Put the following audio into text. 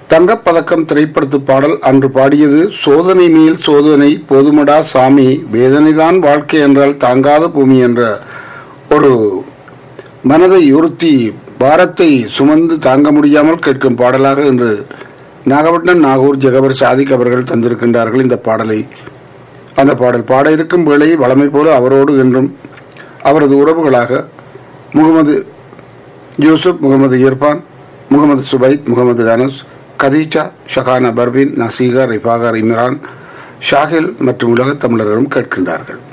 தங்கப்பதக்கம் திரைப்படத்து பாடல் அன்று பாடியது சோதனை மேல் சோதனை போதுமடா சாமி வேதனைதான் வாழ்க்கை என்றால் தாங்காத பூமி என்ற ஒரு மனதை உறுத்தி பாரத்தை சுமந்து தாங்க முடியாமல் கேட்கும் பாடலாக இன்று நாகப்பட்டினம் நாகூர் ஜெகபர் சாதிக் அவர்கள் தந்திருக்கின்றார்கள் இந்த பாடலை. அந்த பாடல் பாட இருக்கும் வேளை வளமை போல அவரோடு என்றும் அவரது உறவுகளாக முகமது யூசுப், முகமது இர்பான், முகமது சுபைத், முகமது அனஸ், கதீஜா, ஷகானா பர்பின், நசீகா, ரிஃபாகர், இம்ரான், ஷாகில் மற்றும் உலகத் தமிழர்களும் கேட்கின்றார்கள்.